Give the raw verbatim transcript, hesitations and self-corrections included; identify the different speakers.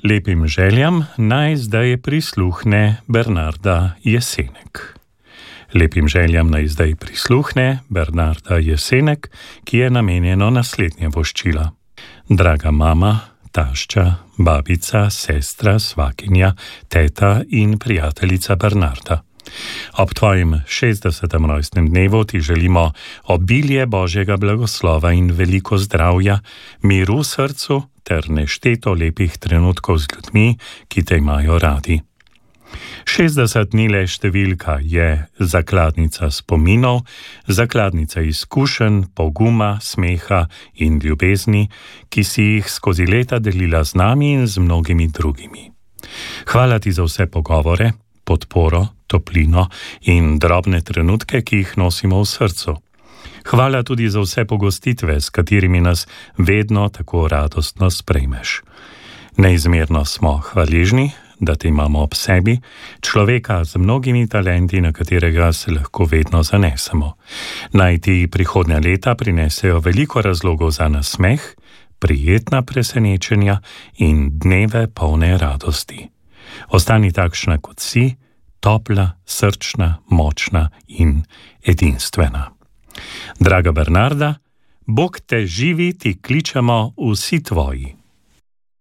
Speaker 1: Lepim željam naj zdaj prisluhne Bernarda Jesenek. Lepim željam naj zdaj prisluhne Bernarda Jesenek, ki je namenjeno naslednje voščila. Draga mama, tašča, babica, sestra, svakinja, teta in prijateljica Bernarda. Ob tvojem šestdesetem rojstnem dnevu ti želimo obilje Božjega blagoslova in veliko zdravja, miru v srcu ter nešteto lepih trenutkov z ljudmi, ki te imajo radi. šestdeset ni le številka, je zakladnica spominov, zakladnica izkušenj, poguma, smeha in ljubezni, ki si jih skozi leta delila z nami in z mnogimi drugimi. Hvala ti za vse pogovore, podporo, toplino in drobne trenutke, ki jih nosimo v srcu. Hvala tudi za vse pogostitve, s katerimi nas vedno tako radostno sprejmeš. Neizmerno smo hvaležni, da te imamo ob sebi, človeka z mnogimi talenti, na katerega se lahko vedno zanesemo. Naj ti prihodnja leta prinesejo veliko razlogov za nasmeh, prijetna presenečenja in dneve polne radosti. Ostani takšna, kot si, topla, srčna, močna in edinstvena. Draga Bernarda, Bog te živi, ti kličemo vsi tvoji.